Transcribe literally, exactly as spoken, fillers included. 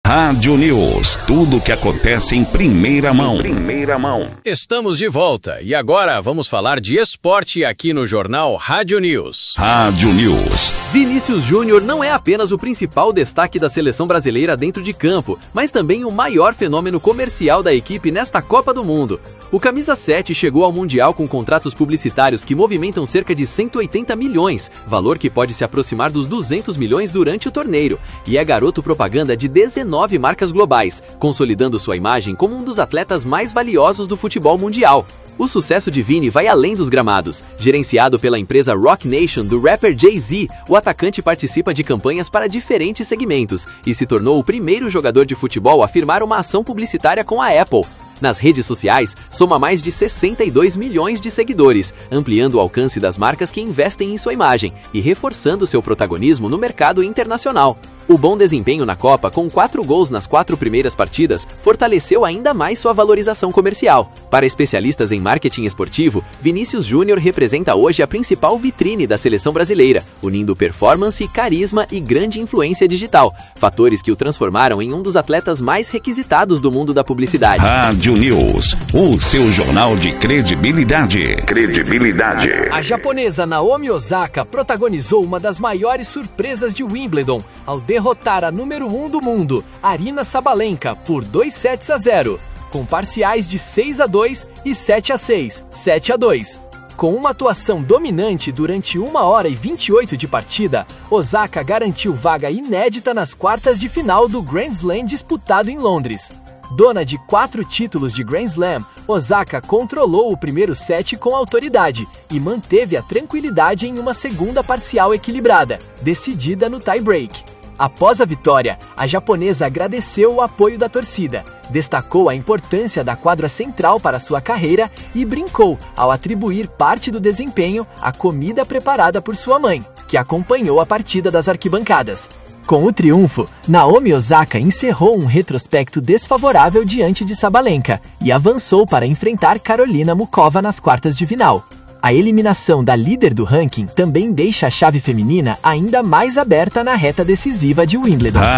Rádio News. Tudo o que acontece em primeira mão. Em primeira mão. Estamos de volta e agora vamos falar de esporte aqui no jornal Rádio News. Rádio News. Vinícius Júnior não é apenas o principal destaque da seleção brasileira dentro de campo, mas também o maior fenômeno comercial da equipe nesta Copa do Mundo. O camisa sete chegou ao Mundial com contratos publicitários que movimentam cerca de cento e oitenta milhões, valor que pode se aproximar dos duzentos milhões durante o torneio, e é garoto propaganda de dezenove marcas globais, consolidando sua imagem como um dos atletas mais valiosos do futebol mundial. O sucesso de Vini vai além dos gramados. Gerenciado pela empresa Roc Nation do rapper Jay-Z, o atacante participa de campanhas para diferentes segmentos e se tornou o primeiro jogador de futebol a firmar uma ação publicitária com a Apple. Nas redes sociais, soma mais de sessenta e dois milhões de seguidores, ampliando o alcance das marcas que investem em sua imagem e reforçando seu protagonismo no mercado internacional. O bom desempenho na Copa, com quatro gols nas quatro primeiras partidas, fortaleceu ainda mais sua valorização comercial. Para especialistas em marketing esportivo, Vinícius Júnior representa hoje a principal vitrine da seleção brasileira, unindo performance, carisma e grande influência digital, fatores que o transformaram em um dos atletas mais requisitados do mundo da publicidade. Rádio News, o seu jornal de credibilidade. Credibilidade. A japonesa Naomi Osaka protagonizou uma das maiores surpresas de Wimbledon ao derrotar a número um do mundo, Aryna Sabalenka, por dois sets a zero, com parciais de seis a dois e sete a seis, sete a dois. Com uma atuação dominante durante uma hora e vinte e oito de partida, Osaka garantiu vaga inédita nas quartas de final do Grand Slam disputado em Londres. Dona de quatro títulos de Grand Slam, Osaka controlou o primeiro set com autoridade e manteve a tranquilidade em uma segunda parcial equilibrada, decidida no tie-break. Após a vitória, a japonesa agradeceu o apoio da torcida, destacou a importância da quadra central para sua carreira e brincou ao atribuir parte do desempenho à comida preparada por sua mãe, que acompanhou a partida das arquibancadas. Com o triunfo, Naomi Osaka encerrou um retrospecto desfavorável diante de Sabalenka e avançou para enfrentar Karolina Muchova nas quartas de final. A eliminação da líder do ranking também deixa a chave feminina ainda mais aberta na reta decisiva de Wimbledon.